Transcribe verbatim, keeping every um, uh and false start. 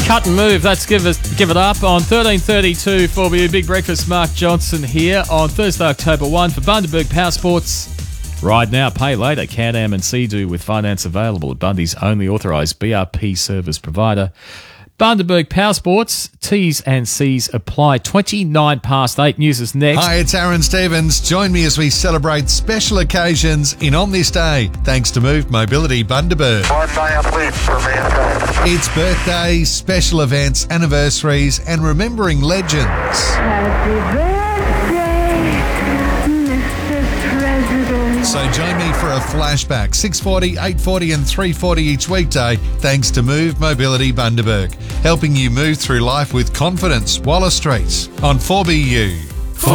Cut and move. Let's give us give it up on thirteen thirty-two four B U Big Breakfast. Mark Johnson here on Thursday, October first for Bundaberg Power Sports. Ride now, pay later. Can-Am and Sea-Doo with finance available at Bundy's only authorised B R P service provider. Bundaberg Power Sports, T's and C's apply. twenty-nine past eight. News is next. Hi, it's Aaron Stevens. Join me as we celebrate special occasions in On This Day, thanks to Move Mobility Bundaberg. One day of live for mankind. It's birthdays, special events, anniversaries, and remembering legends. Happy birthday, Mister President. So join me for a flashback, six forty, eight forty and three forty each weekday, thanks to Move Mobility Bundaberg, helping you move through life with confidence. Wallace Street on four B U.